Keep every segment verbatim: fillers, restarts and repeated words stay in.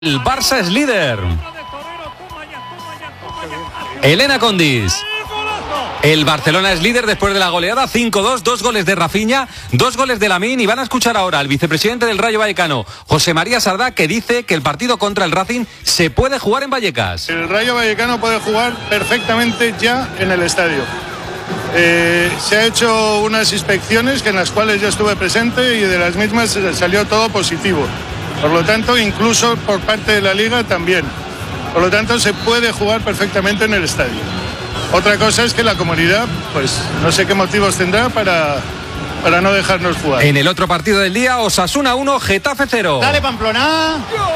El Barça es líder. Elena Condis. El Barcelona es líder después de la goleada cinco dos, dos goles de Rafinha, dos goles de Lamine, y van a escuchar ahora al vicepresidente del Rayo Vallecano, José María Sardá, que dice que el partido contra el Racing se puede jugar en Vallecas. El Rayo Vallecano puede jugar perfectamente ya en el estadio. Eh, se ha hecho unas inspecciones que en las cuales yo estuve presente y de las mismas salió todo positivo. Por lo tanto, incluso por parte de la Liga también. Por lo tanto, se puede jugar perfectamente en el estadio. Otra cosa es que la comunidad, pues no sé qué motivos tendrá para, para no dejarnos jugar. En el otro partido del día, Osasuna uno, Getafe cero. Dale, Pamplona. ¡Gol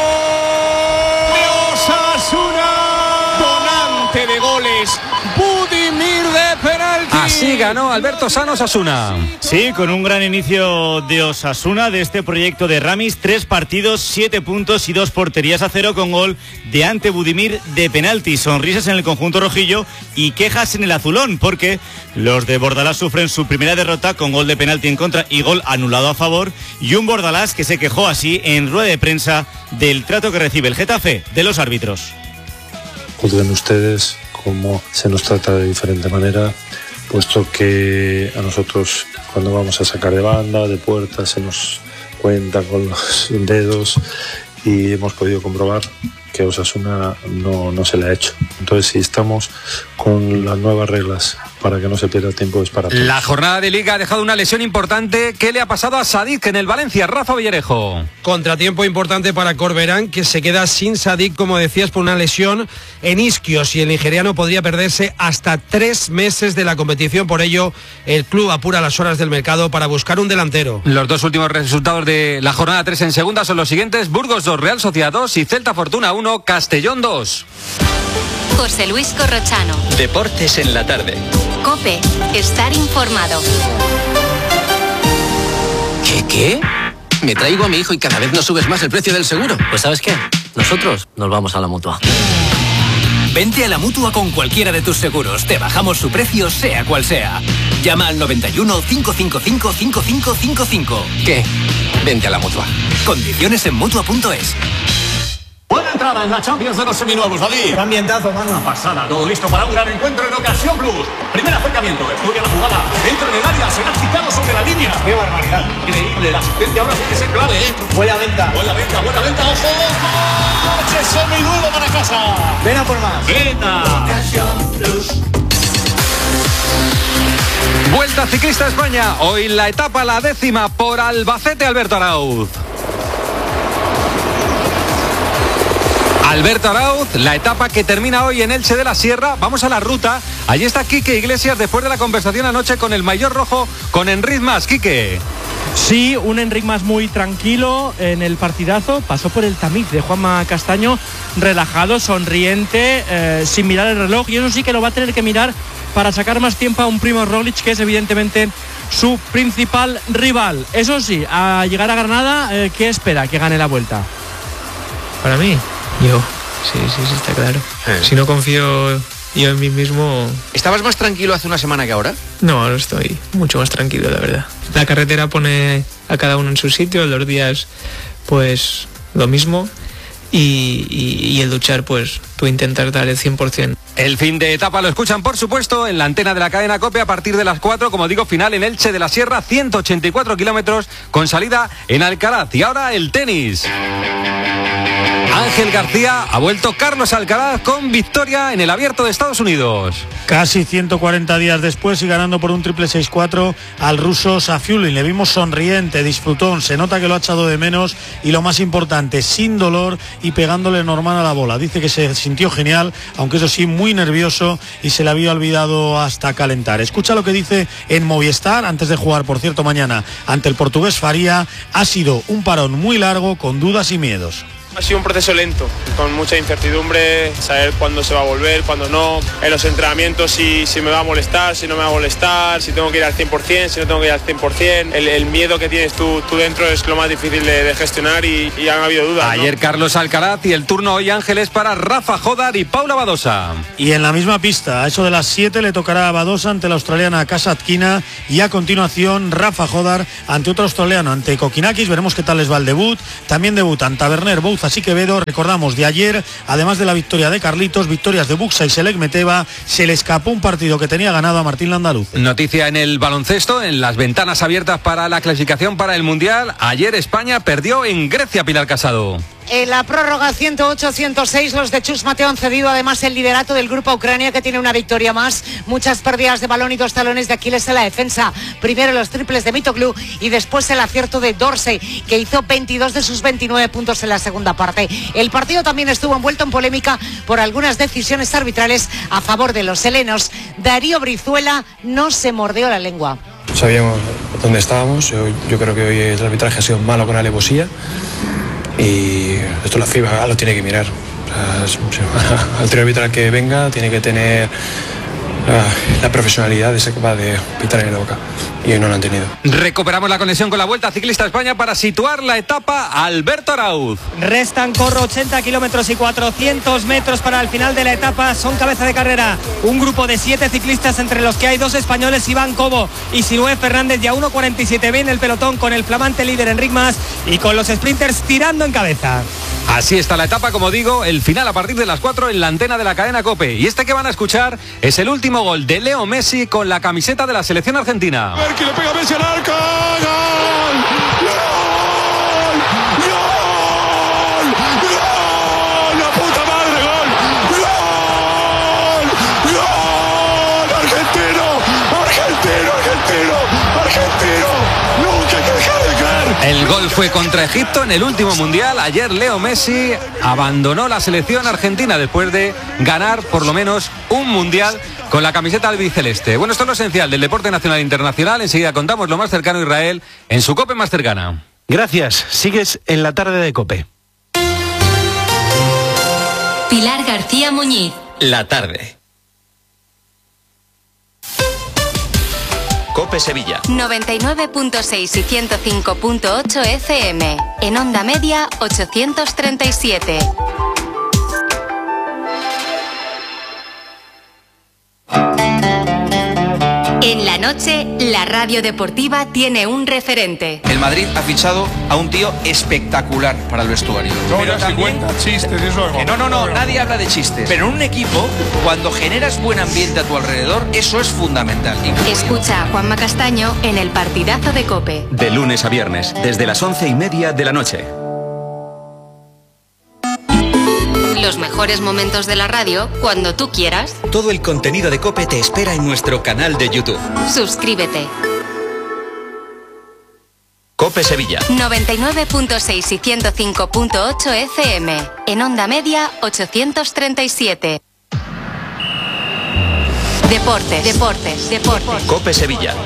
de Osasuna! Donante de goles, Budimir de penalti. Así ganó Alberto Sano Osasuna. Sí, con un gran inicio de Osasuna, de este proyecto de Ramis, tres partidos, siete puntos y dos porterías a cero, con gol de Ante Budimir de penalti. Sonrisas en el conjunto rojillo y quejas en el azulón, porque los de Bordalás sufren su primera derrota con gol de penalti en contra y gol anulado a favor, y un Bordalás que se quejó así en rueda de prensa del trato que recibe el Getafe de los árbitros. Juzguen ustedes cómo se nos trata de diferente manera, puesto que a nosotros cuando vamos a sacar de banda, de puerta, se nos cuenta con los dedos, y hemos podido comprobar que a Osasuna no, no se le ha hecho. Entonces, si estamos con las nuevas reglas para que no se pierda tiempo, es para todos. La jornada de Liga ha dejado una lesión importante. ¿Qué le ha pasado a Sadik en el Valencia? Rafa Villarejo. Contratiempo importante para Corberán, que se queda sin Sadik, como decías, por una lesión en isquios, y el nigeriano podría perderse hasta tres meses de la competición. Por ello, el club apura las horas del mercado para buscar un delantero. Los dos últimos resultados de la jornada tres en segunda son los siguientes: Burgos dos, Real Sociedad dos y Celta Fortuna uno, Castellón dos. José Luis Corrochano. Deportes en la tarde. COPE. Estar informado. ¿Qué, qué? Me traigo a mi hijo y cada vez no subes más el precio del seguro. Pues ¿sabes qué? Nosotros nos vamos a la Mutua. Vente a la Mutua con cualquiera de tus seguros. Te bajamos su precio, sea cual sea. Llama al noventa y uno, cinco cinco cinco, cinco cinco cinco cinco. ¿Qué? Vente a la Mutua. Condiciones en Mutua punto es. Buena entrada en la Champions de los seminuevos, David. Qué ambientazo, mano. Una pasada, todo listo para un gran encuentro en Ocasión Plus. Primer acercamiento, estudia la jugada, entra en el área, será quitado sobre la línea. Qué barbaridad. Increíble, la asistencia ahora tiene que ser clave, ¿eh? Buena venta. Buena venta, buena venta, ojo, ojo. ¡Coche seminuevo para casa! Ven a por más. ¡Venta! Ocasión Plus. Vuelta Ciclista a España. Hoy la etapa, la décima, por Albacete, Alberto Arauz. Alberto Arauz, la etapa que termina hoy en Elche de la Sierra. Vamos a la ruta. Allí está Quique Iglesias después de la conversación anoche con el maillot rojo, con Enric Mas. Quique. Sí, un Enric Mas muy tranquilo en el partidazo. Pasó por el tamiz de Juanma Castaño, relajado, sonriente, eh, sin mirar el reloj. Y eso sí que lo va a tener que mirar para sacar más tiempo a un Primo Roglic, que es evidentemente su principal rival. Eso sí, a llegar a Granada, eh, ¿qué espera? Que gane la Vuelta. Para mí, yo. Sí, sí, sí, está claro. Eh. Si no confío yo en mí mismo... ¿Estabas más tranquilo hace una semana que ahora? No, ahora estoy mucho más tranquilo, la verdad. La carretera pone a cada uno en su sitio, los días, pues, lo mismo. Y, y, y el luchar, pues, tú intentar dar el cien por ciento. El fin de etapa lo escuchan, por supuesto, en la antena de la cadena COPE a partir de las cuatro, como digo, final en Elche de la Sierra, ciento ochenta y cuatro kilómetros, con salida en Alcaraz. Y ahora el tenis. Ángel García, ha vuelto Carlos Alcaraz con victoria en el Abierto de Estados Unidos. Casi ciento cuarenta días después y ganando por un triple seis cuatro al ruso Safiullin. Le vimos sonriente, disfrutón, se nota que lo ha echado de menos, y lo más importante, sin dolor y pegándole normal a la bola. Dice que se sintió genial, aunque eso sí, muy nervioso, y se le había olvidado hasta calentar. Escucha lo que dice en Movistar antes de jugar, por cierto, mañana ante el portugués Faria. Ha sido un parón muy largo, con dudas y miedos. Ha sido un proceso lento, con mucha incertidumbre, saber cuándo se va a volver, cuándo no, en los entrenamientos si, si me va a molestar, si no me va a molestar, si tengo que ir al cien por ciento, si no tengo que ir al cien por ciento. El, el miedo que tienes tú, tú dentro es lo más difícil de, de gestionar, y, y han habido dudas, ¿no? Ayer Carlos Alcaraz, y el turno hoy, Ángeles, para Rafa Jodar y Paula Badosa. Y en la misma pista, a eso de las siete, le tocará a Badosa ante la australiana Kasatkina, y a continuación Rafa Jodar ante otro australiano, ante Kokinakis. Veremos qué tal les va el debut. También debutan Taverner, Bouza Así que Quevedo, recordamos de ayer, además de la victoria de Carlitos, victorias de Buxa y Selec Meteva, se le escapó un partido que tenía ganado a Martín Landaluz. Noticia en el baloncesto, en las ventanas abiertas para la clasificación para el Mundial. Ayer España perdió en Grecia, Pilar Casado. En la prórroga ciento ocho a ciento seis, los de Chus Mateo han cedido además el liderato del grupo Ucrania, que tiene una victoria más, muchas pérdidas de balón y dos talones de Aquiles en la defensa. Primero los triples de Mitoglu y después el acierto de Dorsey, que hizo veintidós de sus veintinueve puntos en la segunda parte. El partido también estuvo envuelto en polémica por algunas decisiones arbitrales a favor de los helenos. Darío Brizuela no se mordió la lengua. Sabíamos dónde estábamos. Yo, yo creo que hoy el arbitraje ha sido malo con alevosía. Y esto la FIBA lo tiene que mirar. O sea, al trío arbitral que venga tiene que tener la, la profesionalidad de ser capaz de pitar en la boca, y hoy no lo han tenido. Recuperamos la conexión con la Vuelta Ciclista España para situar la etapa Alberto Arauz. Restan, corro, ochenta kilómetros y cuatrocientos metros para el final de la etapa. Son cabeza de carrera un grupo de siete ciclistas, entre los que hay dos españoles, Iván Cobo y Sinué Fernández, y a uno cuarenta y siete bien el pelotón, con el flamante líder Enric Mas y con los sprinters tirando en cabeza. Así está la etapa, como digo, el final a partir de las cuatro en la antena de la cadena COPE. Y este que van a escuchar es el último gol de Leo Messi con la camiseta de la selección argentina. A ver que le pega Messi al arco. ¡Gol! ¡Gol! ¡Gol! ¡Gol! ¡La puta madre! ¡Gol! ¡Gol! ¡Gol! ¡Argentino! ¡Argentino! ¡Argentino! ¡Argentino! ¡Nunca hay que dejar de creer! El gol fue contra Egipto en el último mundial. Ayer Leo Messi abandonó la selección argentina después de ganar por lo menos un mundial con la camiseta albiceleste. Bueno, esto es lo esencial del deporte nacional e internacional. Enseguida contamos lo más cercano a Israel en su COPE más cercana. Gracias. Sigues en la tarde de COPE. Pilar García Muñiz. La tarde. COPE Sevilla. noventa y nueve punto seis y ciento cinco punto ocho F M. En onda media ochocientos treinta y siete. En la noche, la radio deportiva tiene un referente. El Madrid ha fichado a un tío espectacular para el vestuario. No, pero también chistes, eso es. No, no, no, nadie habla de chistes. Pero en un equipo, cuando generas buen ambiente a tu alrededor, eso es fundamental. Escucha a Juanma Castaño en el partidazo de COPE. De lunes a viernes, desde las once y media de la noche. Los mejores momentos de la radio cuando tú quieras. Todo el contenido de COPE te espera en nuestro canal de YouTube. Suscríbete. COPE Sevilla. noventa y nueve punto seis y ciento cinco punto ocho F M. En onda media ochocientos treinta y siete. Deportes, deportes, deportes. COPE Sevilla.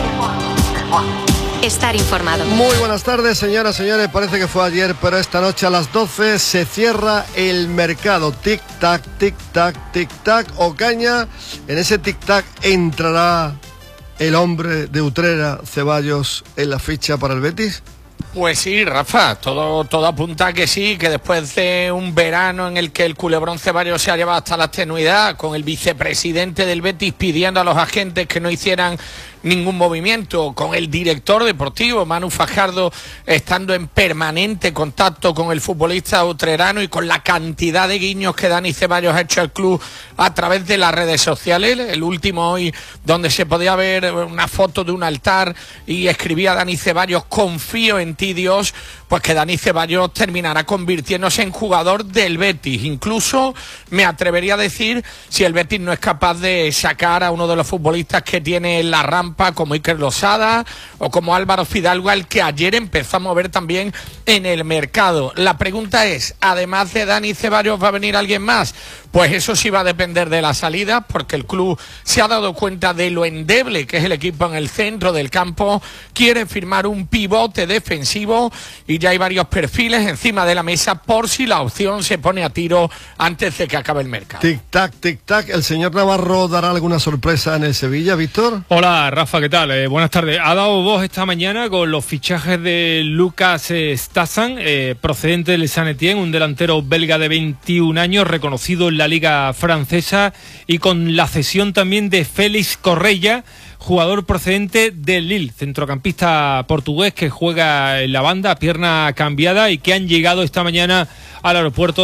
Estar informado. Muy buenas tardes, señoras y señores. Parece que fue ayer, pero esta noche a las doce se cierra el mercado. Tic-tac, tic-tac, tic-tac. Ocaña, en ese tic-tac entrará el hombre de Utrera, Ceballos, en la ficha para el Betis. Pues sí, Rafa, todo, todo apunta a que sí, que después de un verano en el que el culebrón Ceballos se ha llevado hasta la tenuidad, con el vicepresidente del Betis pidiendo a los agentes que no hicieran ningún movimiento, con el director deportivo, Manu Fajardo, estando en permanente contacto con el futbolista utrerano y con la cantidad de guiños que Dani Ceballos ha hecho al club a través de las redes sociales. El último hoy, donde se podía ver una foto de un altar y escribía Dani Ceballos: confío en ti, Dios, pues que Dani Ceballos terminará convirtiéndose en jugador del Betis. Incluso me atrevería a decir, si el Betis no es capaz de sacar a uno de los futbolistas que tiene en la rampa, como Iker Losada o como Álvaro Fidalgo, al que ayer empezó a mover también en el mercado. La pregunta es, además de Dani Ceballos, ¿va a venir alguien más? Pues eso sí va a depender de la salida, porque el club se ha dado cuenta de lo endeble que es el equipo en el centro del campo. Quiere firmar un pivote defensivo y ya hay varios perfiles encima de la mesa por si la opción se pone a tiro antes de que acabe el mercado. Tic-tac, tic-tac. ¿El señor Navarro dará alguna sorpresa en el Sevilla, Víctor? Hola, Rafa, ¿qué tal? Eh, buenas tardes. Ha dado voz esta mañana con los fichajes de Lucas eh, Stasan, eh, procedente del Saint Etienne, un delantero belga de veintiún años, reconocido en la la liga francesa, y con la cesión también de Félix Correia, jugador procedente del Lille, centrocampista portugués que juega en la banda, pierna cambiada, y que han llegado esta mañana al aeropuerto